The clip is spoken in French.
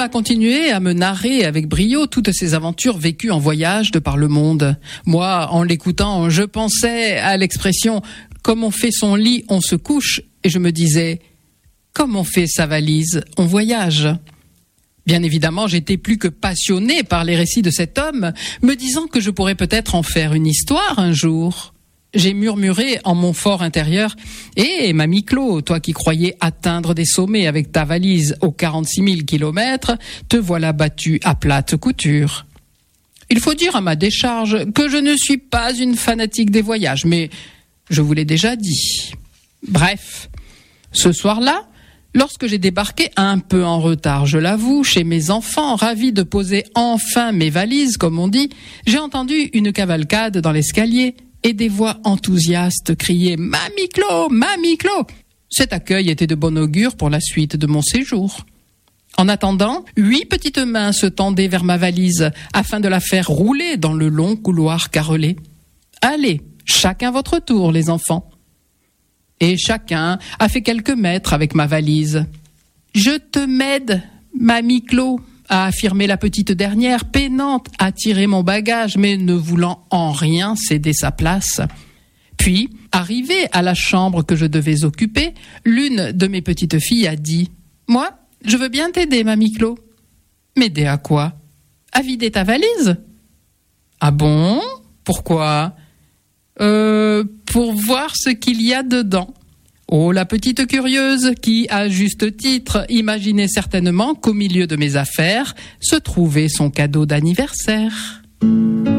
a continué à me narrer avec brio toutes ses aventures vécues en voyage de par le monde. Moi, en l'écoutant, je pensais à l'expression « comme on fait son lit, on se couche » et je me disais « comme on fait sa valise, on voyage ». Bien évidemment, j'étais plus que passionnée par les récits de cet homme, me disant que je pourrais peut-être en faire une histoire un jour. J'ai murmuré en mon fort intérieur « Eh, mamie Clo, toi qui croyais atteindre des sommets avec ta valise aux 46 000 kilomètres, te voilà battue à plate couture. » Il faut dire à ma décharge que je ne suis pas une fanatique des voyages, mais je vous l'ai déjà dit. Bref, ce soir-là, lorsque j'ai débarqué un peu en retard, je l'avoue, chez mes enfants, ravis de poser enfin mes valises, comme on dit, j'ai entendu une cavalcade dans l'escalier et des voix enthousiastes crier « Mamie Clo, Mamie Clo !» Cet accueil était de bon augure pour la suite de mon séjour. En attendant, 8 petites mains se tendaient vers ma valise afin de la faire rouler dans le long couloir carrelé. « Allez, chacun votre tour, les enfants !» Et chacun a fait quelques mètres avec ma valise. « Je te m'aide, Mamie Clo !» a affirmé la petite dernière, peinante à tirer mon bagage, mais ne voulant en rien céder sa place. Puis, arrivée à la chambre que je devais occuper, l'une de mes petites filles a dit « Moi, je veux bien t'aider, Mamie Clo. »« M'aider à quoi ? À vider ta valise ?»« Ah bon ? Pourquoi ? Pour voir ce qu'il y a dedans. » Oh, la petite curieuse qui, à juste titre, imaginait certainement qu'au milieu de mes affaires se trouvait son cadeau d'anniversaire.